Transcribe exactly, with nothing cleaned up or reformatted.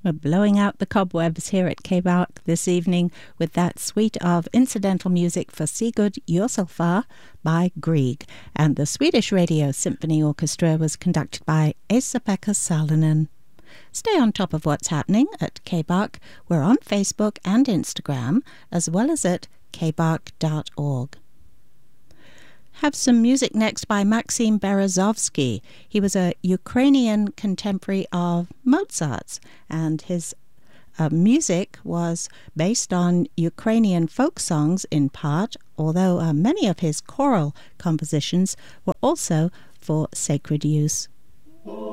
We're blowing out the cobwebs here at K-Bark this evening with that suite of incidental music for Sigurd Josefsson by Grieg, and the Swedish Radio Symphony Orchestra was conducted by Esa-Pekka Salonen. Stay on top of what's happening at K-Bark. We're on Facebook and Instagram, as well as at k bark dot org. Have some music next by Maxim Berezovsky. He was a Ukrainian contemporary of Mozart's, and his uh, music was based on Ukrainian folk songs in part, although uh, many of his choral compositions were also for sacred use.